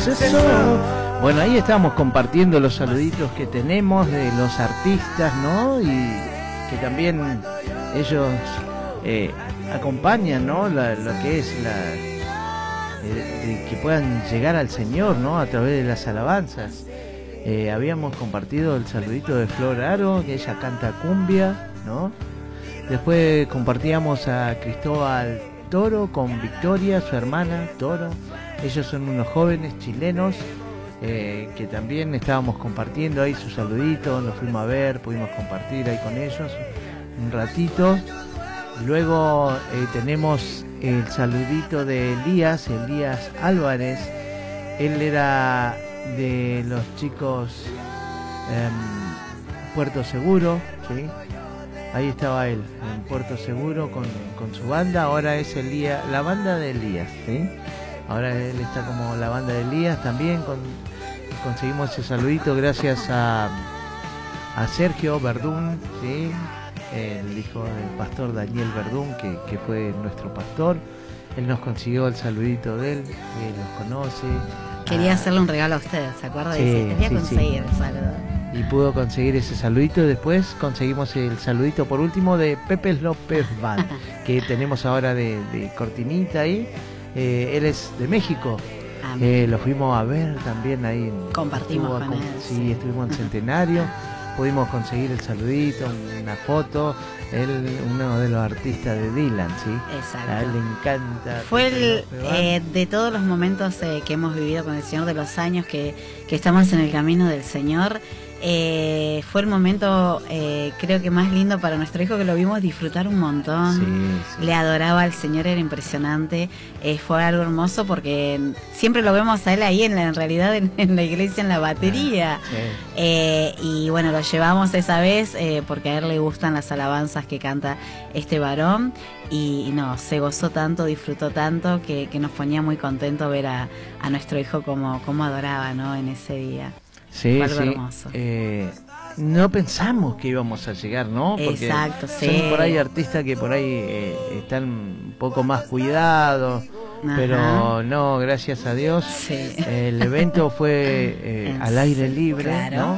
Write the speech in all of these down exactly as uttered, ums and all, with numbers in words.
eso. Bueno, ahí estamos compartiendo los saluditos que tenemos de los artistas, ¿no? Y que también ellos eh, acompañan, ¿no? La, lo que es la eh, de que puedan llegar al Señor, ¿no? A través de las alabanzas. Eh, habíamos compartido el saludito de Flor Aro, que ella canta cumbia, ¿no? Después compartíamos a Cristóbal Toro con Victoria, su hermana Toro. Ellos son unos jóvenes chilenos eh, que también estábamos compartiendo ahí sus saluditos, los fuimos a ver, pudimos compartir ahí con ellos un ratito. Luego eh, tenemos el saludito de Elías, Elías Álvarez. Él era de los chicos eh, Puerto Seguro, ¿sí? Ahí estaba él, en Puerto Seguro con, con su banda. Ahora es Elías, la banda de Elías, ¿sí? Ahora él está como la banda de Elías también. Con, conseguimos ese saludito gracias a, a Sergio Verdún, ¿sí? El hijo del pastor Daniel Verdún, que, que fue nuestro pastor. Él nos consiguió el saludito de él, él los conoce. Quería ah, hacerle un regalo a ustedes, ¿se acuerda? Sí, Dice, quería sí, conseguir sí. el saludo. Y pudo conseguir ese saludito. Después conseguimos el saludito por último de Pepe López Band, que tenemos ahora de, de cortinita ahí. Eh, él es de México. Eh, lo fuimos a ver también ahí. Compartimos estuvo, con él. Sí, sí. estuvimos en Centenario. Pudimos conseguir el saludito, una foto. Él, uno de los artistas de Dylan, ¿sí? Exacto. A él le encanta. Fue el, eh, de todos los momentos eh, que hemos vivido con el Señor, de los años que, que estamos en el camino del Señor, eh, fue el momento eh, creo que más lindo para nuestro hijo, que lo vimos disfrutar un montón. Sí, sí. Le adoraba al Señor, era impresionante. Eh, fue algo hermoso porque siempre lo vemos a él ahí en, la, en realidad en, en la iglesia, en la batería. Sí. Eh, y bueno, lo llevamos esa vez eh, porque a él le gustan las alabanzas que canta este varón. Y, y no, se gozó tanto, disfrutó tanto que, que nos ponía muy contento ver a, a nuestro hijo como, como adoraba, ¿no? En ese día. Sí, Fue algo sí. hermoso. Eh, no pensamos que íbamos a llegar, ¿no? Porque exacto, sí. son por ahí artistas que por ahí eh, están un poco más cuidados. Ajá. Pero no, gracias a Dios, sí. El evento fue eh, al aire libre, claro. ¿no?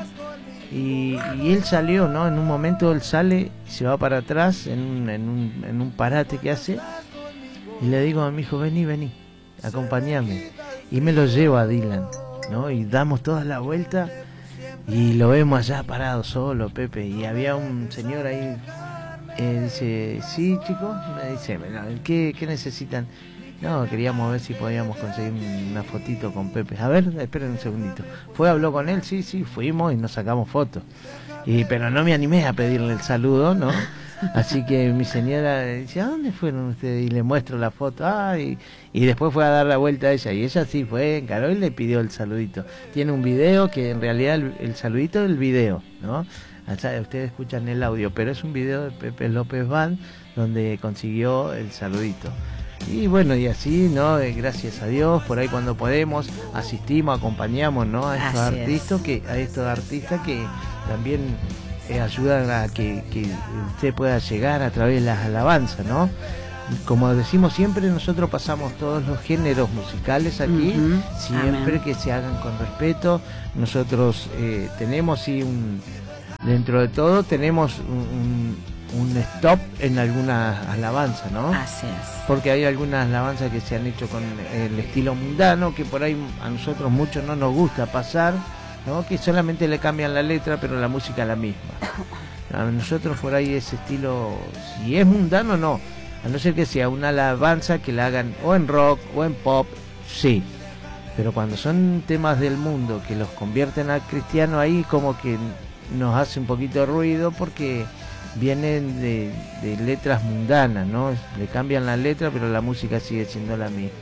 Y, y él salió, ¿no? En un momento él sale y se va para atrás en un, en un, en un parate que hace. Y le digo a mi hijo, vení, vení, acompáñame. Y me lo llevo a Dylan, ¿no? Y damos toda la vuelta y lo vemos allá parado solo, Pepe. Y había un señor ahí, eh, dice, sí, chicos, me dice, ¿qué, qué necesitan? No, queríamos ver si podíamos conseguir una fotito con Pepe. A ver, esperen un segundito. Fue, habló con él, sí, sí, fuimos y nos sacamos fotos. Y, pero no me animé a pedirle el saludo, ¿no? Así que mi señora dice, ¿a dónde fueron ustedes? Y le muestro la foto. Ah, y, y después fue a dar la vuelta a ella. Y ella sí fue, encaró y le pidió el saludito. Tiene un video que en realidad el, el saludito es el video, ¿no? O sea, ustedes escuchan el audio, pero es un video de Pepe López Band donde consiguió el saludito. Y bueno, y así, ¿no? Eh, gracias a Dios, por ahí cuando podemos asistimos, acompañamos, ¿no? A estos Así artistas es. que a estos artistas que también eh, ayudan a que, que usted pueda llegar a través de las alabanzas, ¿no? Como decimos siempre, nosotros pasamos todos los géneros musicales aquí, uh-huh. siempre Amén. Que se hagan con respeto. Nosotros eh, tenemos sí un, dentro de todo tenemos un, un un stop en algunas alabanzas, ¿no? Así es. Porque hay algunas alabanzas que se han hecho con el estilo mundano, que por ahí a nosotros mucho no nos gusta pasar, ¿no? Que solamente le cambian la letra, pero la música es la misma. A nosotros por ahí ese estilo, si es mundano, no. A no ser que sea una alabanza que la hagan o en rock o en pop, sí. Pero cuando son temas del mundo que los convierten al cristiano, ahí como que nos hace un poquito de ruido porque vienen de, de letras mundanas, ¿no? Le cambian la letra, pero la música sigue siendo la misma.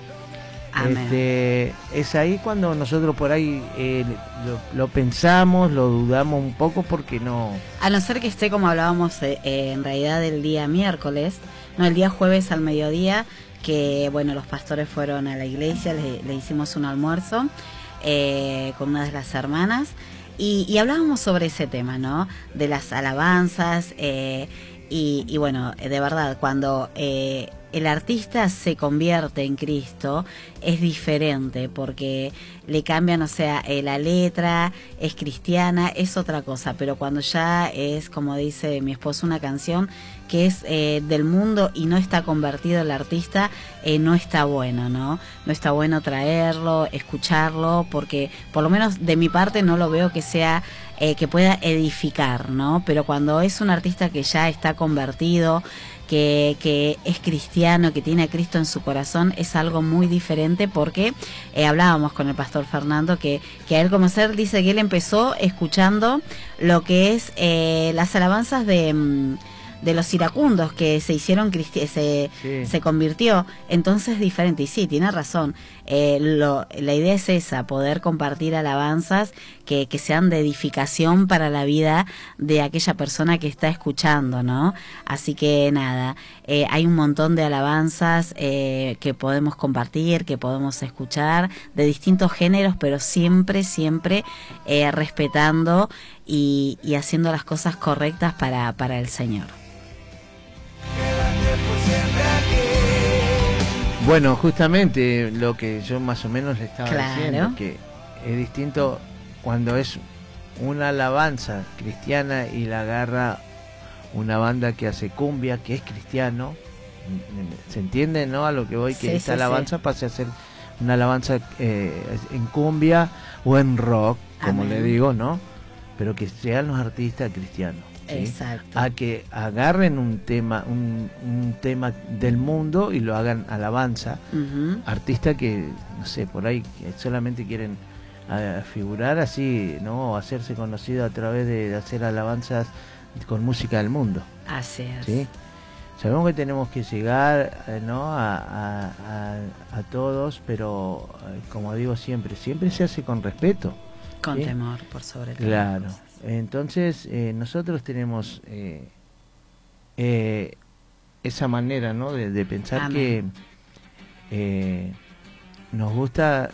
Amén. Este, es ahí cuando nosotros por ahí eh, lo, lo pensamos, lo dudamos un poco porque no... A no ser que esté como hablábamos eh, en realidad el día miércoles, no, el día jueves al mediodía, que bueno, los pastores fueron a la iglesia, le, le hicimos un almuerzo eh, con una de las hermanas. Y, y hablábamos sobre ese tema, ¿no? De las alabanzas eh, y, y bueno, de verdad, cuando eh, el artista se convierte en Cristo, es diferente, porque le cambian, o sea, eh, la letra es cristiana, es otra cosa, pero cuando ya es, como dice mi esposo, una canción que es eh, del mundo y no está convertido el artista, eh, no está bueno, ¿no? No está bueno traerlo, escucharlo, porque por lo menos de mi parte no lo veo que sea, eh, que pueda edificar, ¿no? Pero cuando es un artista que ya está convertido, que, que es cristiano, que tiene a Cristo en su corazón, es algo muy diferente, porque eh, hablábamos con el pastor Fernando que, que a él como ser dice que él empezó escuchando lo que es eh, las alabanzas de... de los iracundos que se hicieron cristi se, sí. se convirtió, entonces diferente. Y sí, tiene razón, eh, lo, la idea es esa, poder compartir alabanzas que, que sean de edificación para la vida de aquella persona que está escuchando, ¿no? Así que nada, eh, hay un montón de alabanzas eh, que podemos compartir, que podemos escuchar, de distintos géneros, pero siempre, siempre eh, respetando y, y haciendo las cosas correctas para, para el Señor. Bueno, justamente lo que yo más o menos le estaba claro. diciendo, que es distinto cuando es una alabanza cristiana y la agarra una banda que hace cumbia, que es cristiano. ¿Se entiende, no? A lo que voy, que sí, esta sí, alabanza sí. pase a ser una alabanza eh, en cumbia o en rock, como Amén. le digo, ¿no? Pero que sean los artistas cristianos. ¿sí? Exacto. A que agarren un tema un, un tema del mundo y lo hagan alabanza. Uh-huh. Artistas que, no sé, por ahí que solamente quieren uh, figurar así, ¿no? O hacerse conocido a través de, de hacer alabanzas con música del mundo. Así es. ¿sí? Sabemos que tenemos que llegar, eh, ¿no? a, a, a, a todos, pero eh, como digo siempre, siempre se hace con respeto. Con ¿sí? temor, por sobre todo. Claro. Entonces, eh, nosotros tenemos eh, eh, esa manera, ¿no? de, de pensar Amén. que eh, nos gusta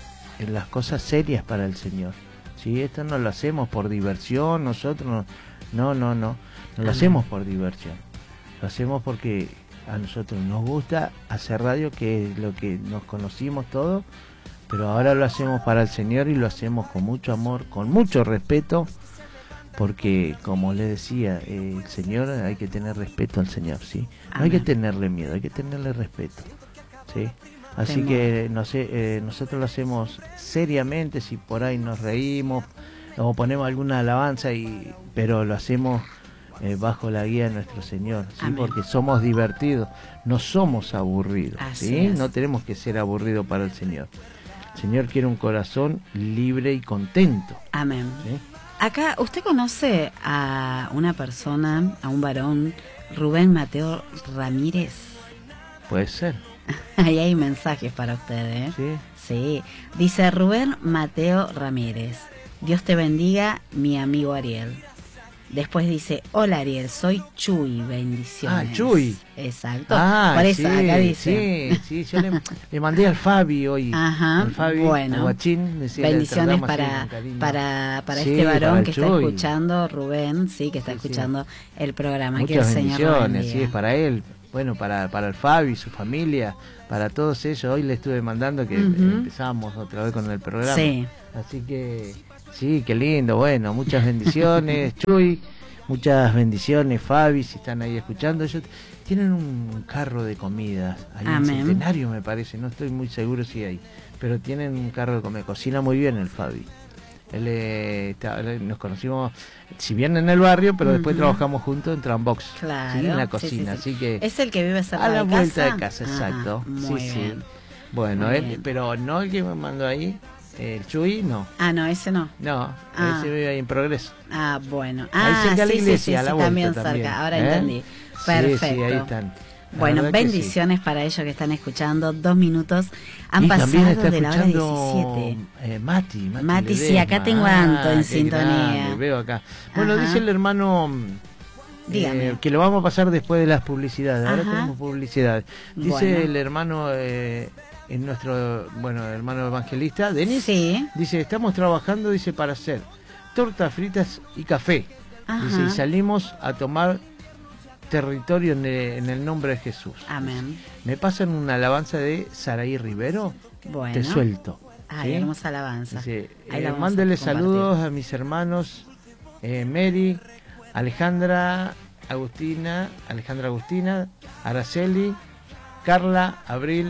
las cosas serias para el Señor. ¿sí? Esto no lo hacemos por diversión, nosotros no, no, no, no, no lo hacemos por diversión. Lo hacemos porque a nosotros nos gusta hacer radio, que es lo que nos conocimos todos, pero ahora lo hacemos para el Señor y lo hacemos con mucho amor, con mucho respeto. Porque, como le decía, eh, el Señor, hay que tener respeto al Señor, ¿sí? No hay que tenerle miedo, hay que tenerle respeto, ¿sí? Así Temor. que, no sé, eh, nosotros lo hacemos seriamente, si por ahí nos reímos o ponemos alguna alabanza, y pero lo hacemos eh, bajo la guía de nuestro Señor, ¿sí? Amén. Porque somos divertidos, no somos aburridos, Así ¿sí? es. No tenemos que ser aburridos para el Señor. El Señor quiere un corazón libre y contento. Amén. ¿sí? Acá, ¿usted conoce a una persona, a un varón, Rubén Mateo Ramírez? Puede ser. Ahí hay mensajes para usted, ¿eh? Sí. Sí. Dice Rubén Mateo Ramírez: Dios te bendiga, mi amigo Ariel. Después dice: hola Ariel, soy Chuy, bendiciones. Ah, Chuy. Exacto. Ah, por eso sí, acá dice. Sí, sí, yo le, le mandé al Fabi hoy. Ajá, al Fabi, bueno. al Guachín, decía, bendiciones para, así, para, para sí, este varón para que Chuy. está escuchando, Rubén, sí, que está sí, escuchando sí. el programa. Muchas que el Señor lo bendiciones, bendiga. sí, es para él. Bueno, para, para el Fabi, su familia, para todos ellos. Hoy le estuve mandando que uh-huh. empezamos otra vez con el programa. Sí. Así que, sí, qué lindo. Bueno, muchas bendiciones, Chuy. Muchas bendiciones, Fabi, si están ahí escuchando. Ellos tienen un carro de comidas ahí en Centenario, me parece. No estoy muy seguro si hay, pero tienen un carro de comida. Cocina muy bien el Fabi. Él, eh, está, nos conocimos, si bien en el barrio, pero uh-huh. después trabajamos juntos en Trambox, claro, ¿sí? En la cocina. Sí, sí, sí. Así que es el que vive cerca a la de vuelta casa? de casa, exacto. Ah, muy sí, bien. sí. Bueno, muy él, bien. pero no el que me mandó ahí. El Chuy, no. Ah, no, ese no. No, ah. ese vive ahí en Progreso. Ah, bueno. Ah, ahí cerca sí, la iglesia, sí, sí, a la sí, vuelta también también. cerca. Ahora ¿Eh? entendí. Perfecto. Sí, sí, ahí están. La bueno, sí. bendiciones para ellos que están escuchando. Dos minutos han y pasado está de la hora diecisiete. Eh, Mati, Mati, Mati sí, acá tengo a Anto en sintonía. Grande, veo acá. Bueno, Ajá. dice el hermano eh, que lo vamos a pasar después de las publicidades. Ahora Ajá. tenemos publicidad. Dice bueno. el hermano... Eh, en nuestro, bueno, hermano evangelista, Denis, sí. dice, estamos trabajando, dice, para hacer tortas fritas y café. Ajá. Dice, y salimos a tomar territorio en el, en el nombre de Jesús. Amén. Me pasan una alabanza de Saraí Rivero. Bueno. Te suelto. Ay, ¿sí? hermosa alabanza. Dice, Ahí la eh, vamos a mándele compartir. saludos a mis hermanos eh, Mary, Alejandra, Agustina, Alejandra Agustina, Araceli, Carla, Abril,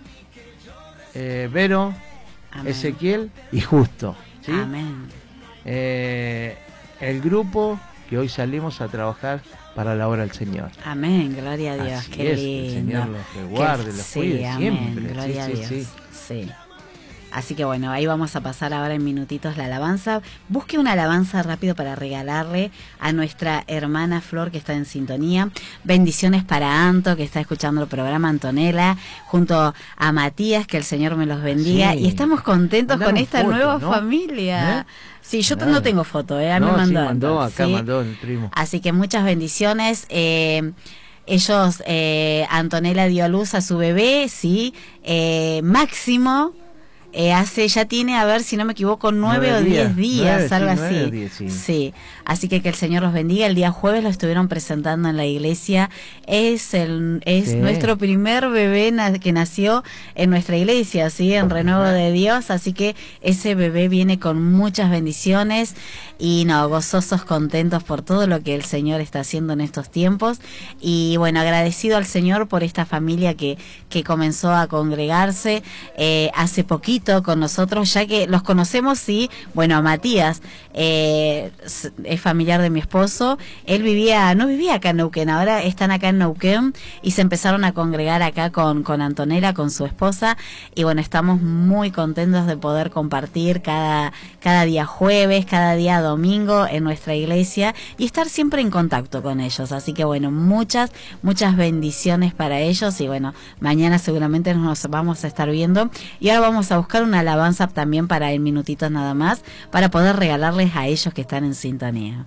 eh, Vero, Amén. Ezequiel y Justo. ¿sí? Amén. Eh, el grupo que hoy salimos a trabajar para la obra del Señor. Amén, gloria a Dios. Así Qué es, lindo. que el Señor los guarde, Que- los sí, cuide amén, siempre. gloria Sí, a sí, Dios. sí. Sí. Así que bueno, ahí vamos a pasar ahora en minutitos la alabanza. Busque una alabanza rápido para regalarle a nuestra hermana Flor que está en sintonía. Bendiciones para Anto que está escuchando el programa, Antonella, junto a Matías, que el Señor me los bendiga. Sí. Y estamos contentos Mandaron con esta fotos, nueva ¿no? familia. ¿Eh? Sí, yo Mandaron. no tengo foto, ¿eh? A mí No, me sí, mandó. mandó, Anto, acá ¿sí? mandó el primo. Así que muchas bendiciones. Eh, ellos, eh, Antonella dio a luz a su bebé, sí. Eh, Máximo eh, hace, ya tiene, a ver si no me equivoco, nueve, Nueve o diez días, días, nueve, algo sí, nueve así. o diez, sí. Sí, así que que el Señor los bendiga. El día jueves lo estuvieron presentando en la iglesia. Es el es Sí. nuestro primer bebé na- que nació en nuestra iglesia, sí, en Renuevo de Dios. Así que ese bebé viene con muchas bendiciones y no, gozosos, contentos por todo lo que el Señor está haciendo en estos tiempos. Y bueno, agradecido al Señor por esta familia que, que comenzó a congregarse eh, hace poquito con nosotros, ya que los conocemos, sí. Bueno, a Matías eh, s- es familiar de mi esposo. Él vivía, no vivía acá en Neuquén, ahora están acá en Neuquén y se empezaron a congregar acá con, con Antonella, con su esposa. Y bueno, estamos muy contentos de poder compartir cada, cada día jueves, cada día domingo en nuestra iglesia y estar siempre en contacto con ellos. Así que bueno, muchas, muchas bendiciones para ellos y bueno, mañana seguramente nos vamos a estar viendo y ahora vamos a buscar una alabanza también para en minutitos nada más, para poder regalarles a ellos que están en sintonía.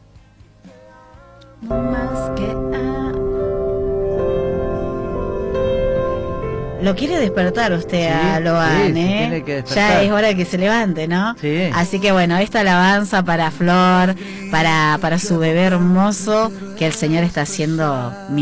No más que a... Lo quiere despertar usted Sí, a Loan, sí, sí, ¿eh? tiene que Ya despertar. es hora de que se levante, ¿no? Sí. Así que bueno, esta alabanza para Flor, para, para su bebé hermoso, que el Señor está haciendo